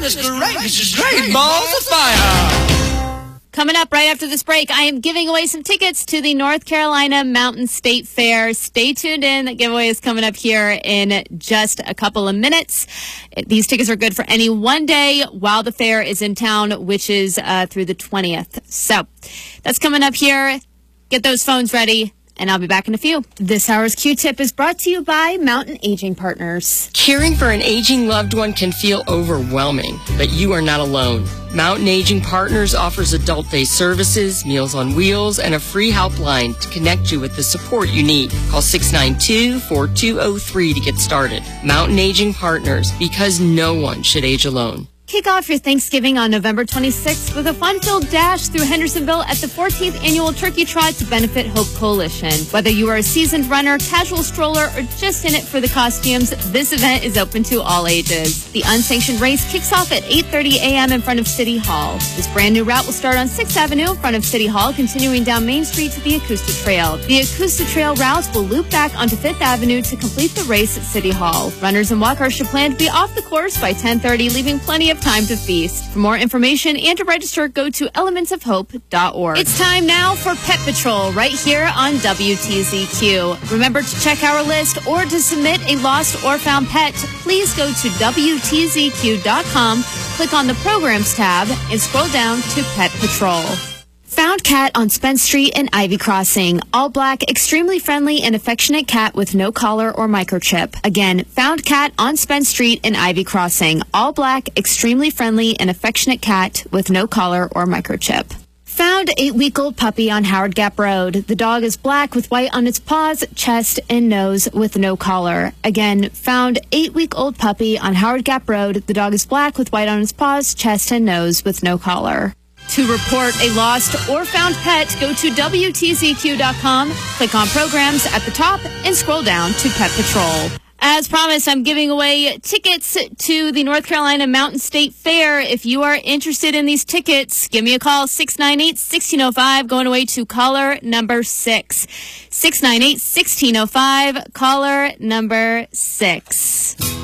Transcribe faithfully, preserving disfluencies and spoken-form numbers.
Goodness gracious, great balls of fire. Coming up right after this break, I am giving away some tickets to the North Carolina Mountain State Fair. Stay tuned in. The giveaway is coming up here in just a couple of minutes. These tickets are good for any one day while the fair is in town, which is uh, through the twentieth. So that's coming up here. Get those phones ready. And I'll be back in a few. This hour's Q-Tip is brought to you by Mountain Aging Partners. Caring for an aging loved one can feel overwhelming, but you are not alone. Mountain Aging Partners offers adult day services, Meals on Wheels, and a free helpline to connect you with the support you need. Call six nine two, four two zero three to get started. Mountain Aging Partners, because no one should age alone. Kick off your Thanksgiving on November twenty-sixth with a fun-filled dash through Hendersonville at the fourteenth Annual Turkey Trot to benefit Hope Coalition. Whether you are a seasoned runner, casual stroller, or just in it for the costumes, this event is open to all ages. The unsanctioned race kicks off at eight thirty a.m. in front of City Hall. This brand new route will start on sixth Avenue in front of City Hall, continuing down Main Street to the Acosta Trail. The Acosta Trail route will loop back onto fifth Avenue to complete the race at City Hall. Runners and walkers should plan to be off the course by ten thirty, leaving plenty of time to feast. For more information and to register, go to elements of hope dot org. It's time now for Pet Patrol right here on W T Z Q. Remember to check our list or to submit a lost or found pet. Please go to W T Z Q dot com, click on the Programs tab, and scroll down to Pet Patrol. Found cat on Spence Street and Ivy Crossing. All black, extremely friendly and affectionate cat with no collar or microchip. Again, found cat on Spence Street and Ivy Crossing. All black, extremely friendly and affectionate cat with no collar or microchip. Found eight-week-old puppy on Howard Gap Road. The dog is black with white on its paws, chest, and nose with no collar. Again, found eight-week-old puppy on Howard Gap Road. The dog is black with white on its paws, chest, and nose with no collar. To report a lost or found pet, go to W T Z Q dot com, click on Programs at the top, and scroll down to Pet Patrol. As promised, I'm giving away tickets to the North Carolina Mountain State Fair. If you are interested in these tickets, give me a call, six nine eight, one six zero five, going away to caller number six. six nine eight, one six zero five, caller number six.